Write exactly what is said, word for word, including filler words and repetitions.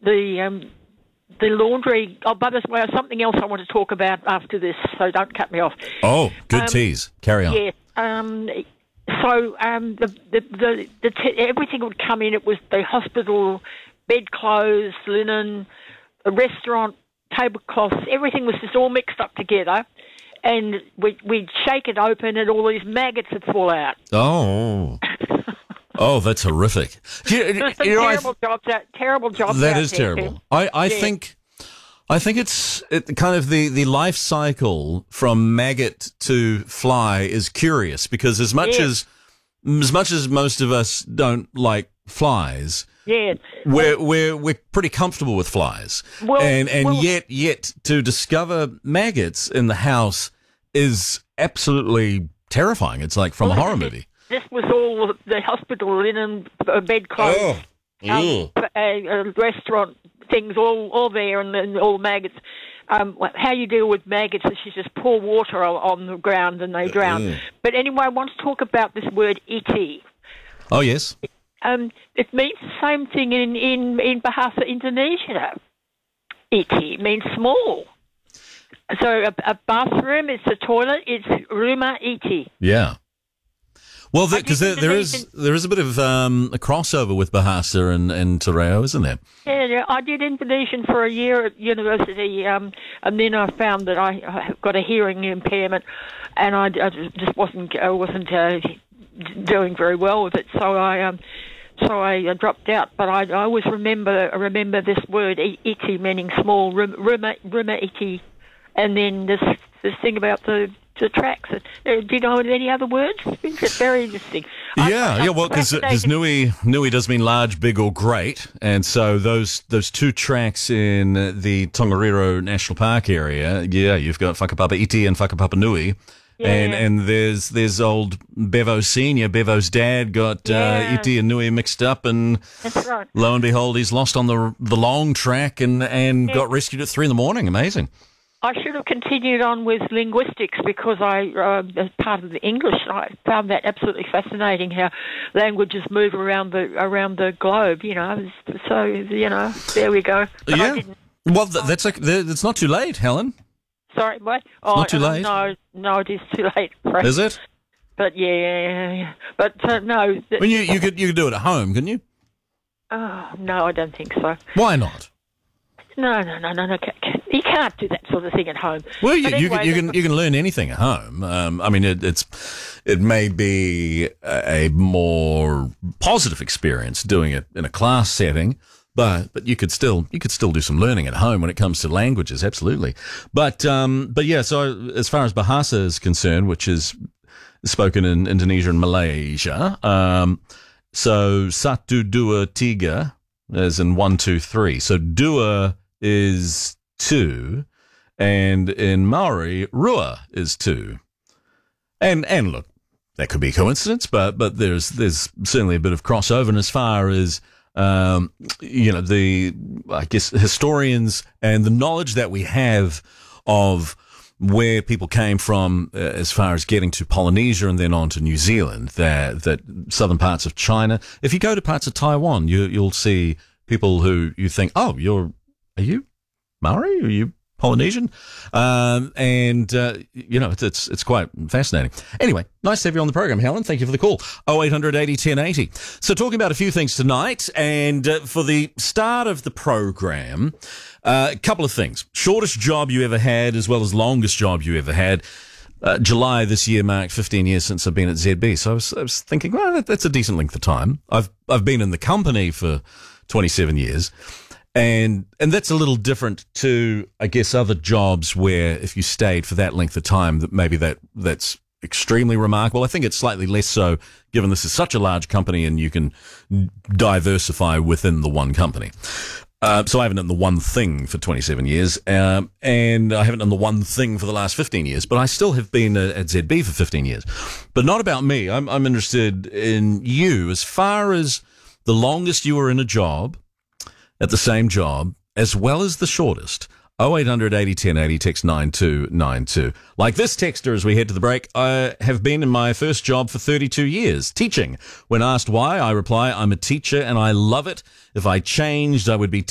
the um, the laundry. Oh, but there's well, something else I want to talk about after this, so don't cut me off. Oh, good um, tease. Carry on. Yeah. Um, so um, the the, the, the t- everything would come in. It was the hospital, bedclothes, linen, a restaurant, tablecloths. Everything was just all mixed up together. And we, we'd shake it open and all these maggots would fall out. Oh. Oh, that's horrific. You, There's some you know, terrible th- jobs out, terrible jobs That out is there, terrible. too. I, I Yeah. think I think it's it, kind of the, the life cycle from maggot to fly is curious because as much Yeah. as as much as most of us don't like flies, Yeah. we're we're we're pretty comfortable with flies. Well- and and well- yet yet to discover maggots in the house is absolutely terrifying. It's like from a horror movie. This was all the hospital linen, uh, bedclothes, Oh. um, Ew. uh, uh, restaurant things, all all there, and, and all maggots. Um, how you deal with maggots is you just pour water on, on the ground and they drown. Mm. But anyway, I want to talk about this word iti. Oh yes. Um, it means the same thing in, in, in Bahasa Indonesia. Iti means small. So a, a bathroom, it's a toilet, it's rumah iti. Yeah. Well, because I there, did there is Indonesian- there is a bit of um, a crossover with Bahasa and, and Tereo, isn't there? Yeah, yeah, I did Indonesian for a year at university, um, and then I found that I, I got a hearing impairment, and I, I just wasn't I wasn't uh, doing very well with it. So I um, so I uh, dropped out. But I, I always remember I remember this word i- iti meaning small, rumah rumah iti, and then this this thing about the. The tracks. Uh, do you know any other words? It's very interesting. I- Yeah, I- yeah. Well, because fascinated- Nui Nui does mean large, big, or great, and so those those two tracks in uh, the Tongariro National Park area. Yeah, you've got Whakapapa Iti and Whakapapa Nui. Yeah. And and there's there's old Bevo Senior, Bevo's dad, got uh, Yeah. Iti and Nui mixed up, and That's right. lo and behold, he's lost on the the long track and and Yeah. got rescued at three in the morning. Amazing. I should have continued on with linguistics because I, uh, as part of the English, I found that absolutely fascinating how languages move around the around the globe. You know, so you know, there we go. But I yeah. didn't- Well, th- that's like it's not too late, Helen. Sorry, what? Oh, not too uh, late. No, no, it is too late. Right? Is it? But yeah, yeah, yeah. But uh, no. th- I mean, you you could you could do it at home, couldn't you? Oh no, I don't think so. Why not? No, no, no, no, no. ca- ca- You can't do that sort of thing at home. Well, you, But you can anyway, you can you can learn anything at home. Um, I mean, it, it's it may be a, a more positive experience doing it in a class setting, but but you could still you could still do some learning at home when it comes to languages. Absolutely, but um, but yeah. So as far as Bahasa is concerned, which is spoken in Indonesia and Malaysia, um, so satu dua tiga as in one two three. So dua is two, and in Maori, rua is two. And and look, that could be a coincidence, but but there's there's certainly a bit of crossover. And as far as um, you know, the I guess historians and the knowledge that we have of where people came from uh, as far as getting to Polynesia and then on to New Zealand, that that southern parts of China. If you go to parts of Taiwan, you you'll see people who you think, oh, you're are you Maori? Are you Polynesian? Um, and, uh, you know, it's, it's it's quite fascinating. Anyway, nice to have you on the program, Helen. Thank you for the call. oh eight hundred eighty ten eighty. So talking about a few things tonight, and uh, for the start of the program, uh, a couple of things. Shortest job you ever had as well as longest job you ever had. Uh, July this year marked fifteen years since I've been at Z B. So I was, I was thinking, well, that, that's a decent length of time. I've I've been in the company for twenty-seven years. And and that's a little different to, I guess, other jobs where if you stayed for that length of time, that maybe that that's extremely remarkable. I think it's slightly less so, given this is such a large company and you can diversify within the one company. Uh, so I haven't done the one thing for twenty-seven years, um, and I haven't done the one thing for the last fifteen years, but I still have been uh, at Z B for fifteen years. But not about me. I'm, I'm interested in you as far as the longest you were in a job, at the same job, as well as the shortest. oh eight hundred eighty ten eighty, text nine two nine two. Like this texter as we head to the break, I have been in my first job for thirty-two years, teaching. When asked why, I reply, I'm a teacher and I love it. If I changed, I would be